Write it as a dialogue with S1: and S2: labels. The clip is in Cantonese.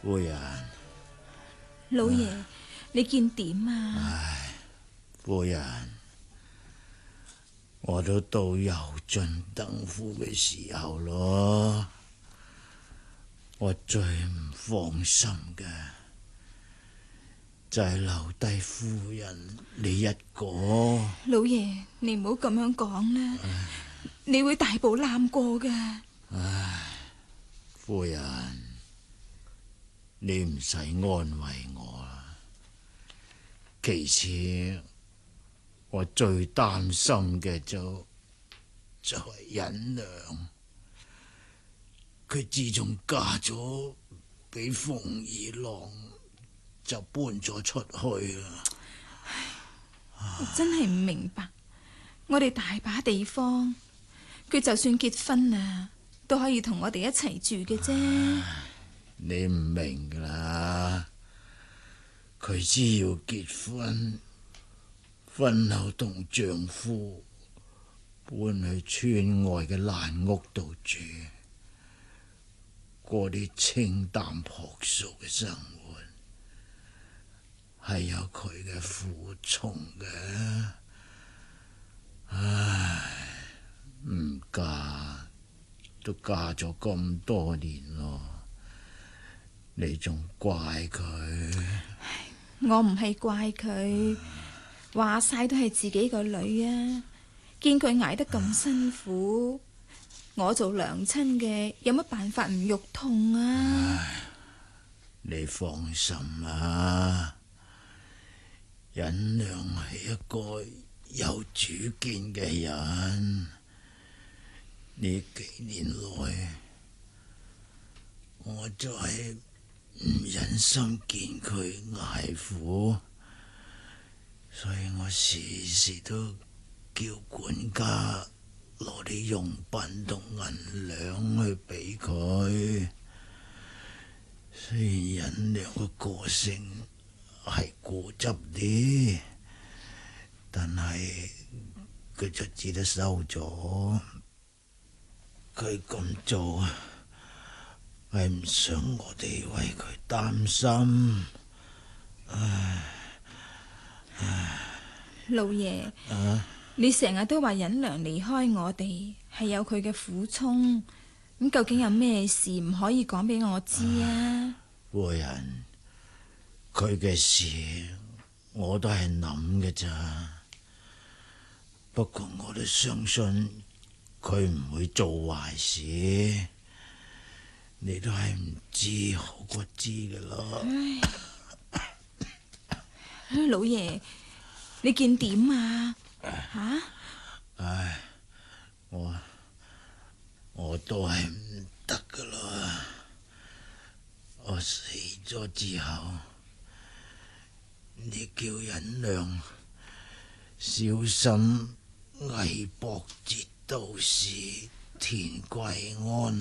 S1: 夫人，
S2: 老爺，你見點啊？
S1: 唉，夫人，我都到油盡燈枯嘅時候咯。我最唔放心嘅就係留低夫人你一個。
S2: 老爺，你唔好咁樣講啦，你會大步攬過㗎。
S1: 夫人，你唔使安慰我啦。其次，我最擔心嘅就係忍良。佢自從嫁咗俾鳳二郎，就搬咗出去啦。
S2: 我真係唔明白，我哋大把地方，佢就算結婚啦，都可以同我哋一齊住嘅啫。
S1: 你唔明噶啦，佢只要結婚，婚後同丈夫搬去村外嘅爛屋度住，過啲清淡樸素嘅生活，係有佢嘅苦衷嘅。唉，唔嫁都嫁咗咁多年咯，你仲怪佢？
S2: 我唔係怪佢，話晒都係自己個女啊！見佢捱得咁辛苦，我做娘親嘅有乜辦法唔肉痛啊？
S1: 你放心啦，忍良係一個有主見嘅人。呢幾年來，我就係唔忍心見佢捱苦，所以我時時都叫管家攞啲用品同銀兩去俾佢。雖然忍良嘅個性係固執啲，但係佢就只得收咗。佢咁做係唔想我哋為佢擔心。
S2: 老爺，你成日都話忍良離開我哋係有佢嘅苦衷，咁究竟有咩事唔可以講俾我知啊？
S1: 夫人，佢嘅事我都係諗嘅咋，不過我都相信佢唔會做壞事。你都係唔知好過知㗎啦。
S2: 老爺，你見點啊？
S1: 唉，我都係唔得㗎啦。我死咗之後，你叫忍良小心魏博節到時田貴安